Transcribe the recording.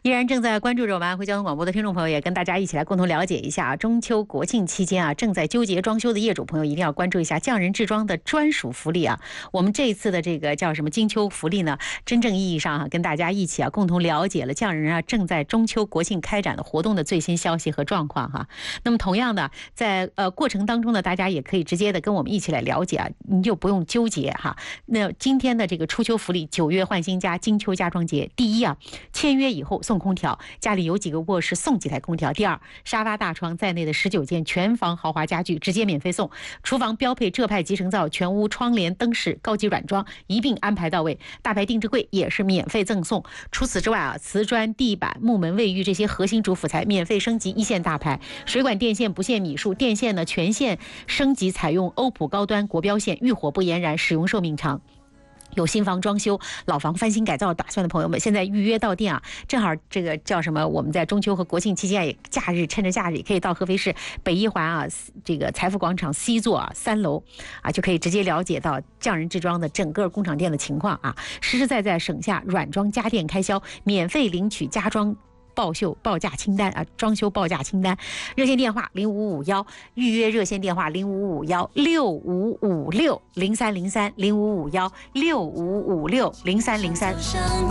依然正在关注着我们安徽交通广播的听众朋友，也跟大家一起来共同了解一下中秋国庆期间啊，正在纠结装修的业主朋友一定要关注一下匠人制装的专属福利啊。我们这一次的这个叫什么金秋福利呢？真正意义上跟大家一起共同了解了匠人正在中秋国庆开展的活动的最新消息和状况那么同样的，在过程当中呢，大家也可以直接的跟我们一起来了解你就不用纠结那今天的这个初秋福利，9月换新家金秋家装节，第一签约以后送空调，家里有几个卧室送几台空调。第二，沙发大床在内的19件全房豪华家具直接免费送，厨房标配浙派集成灶，全屋窗帘灯饰高级软装一并安排到位，大牌定制柜也是免费赠送。除此之外瓷砖地板木门卫浴这些核心主辅材免费升级一线大牌，水管电线不限米数，电线呢全线升级采用欧普高端国标线，遇火不延燃，使用寿命长。有新房装修、老房翻新改造打算的朋友们，现在预约到店正好这个叫什么？我们在中秋和国庆期间假日趁着假日也可以到合肥市北一环这个财富广场西座3楼就可以直接了解到匠人制装的整个工厂店的情况实实在在省下软装家电开销，免费领取家装报价清单装修报价清单，热线电话0551，预约热线电话055165560303，055165560303。